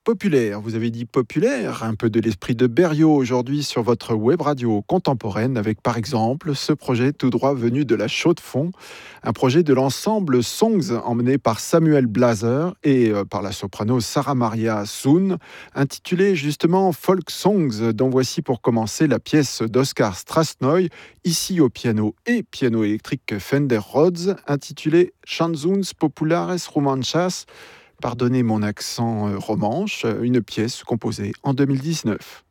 populaire. Vous avez dit populaire, un peu de l'esprit de Berriot aujourd'hui sur votre web radio contemporaine avec par exemple ce projet tout droit venu de la Chaux-de-Fonds, un projet de l'ensemble Songs emmené par Samuel Blaser et par la soprano Sarah Maria Soon, intitulé justement Folk Songs, dont voici pour commencer la pièce d'Oscar Strasnoy, ici au piano et piano électrique Fender Rhodes, intitulée Chanzuns Populares Romanchas. Pardonnez mon accent romanche, une pièce composée en 2019.